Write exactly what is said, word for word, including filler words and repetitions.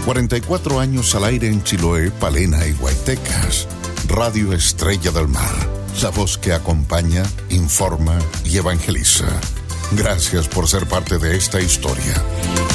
cuarenta y cuatro años al aire en Chiloé, Palena y Guaytecas. Radio Estrella del Mar, la voz que acompaña, informa y evangeliza. Gracias por ser parte de esta historia.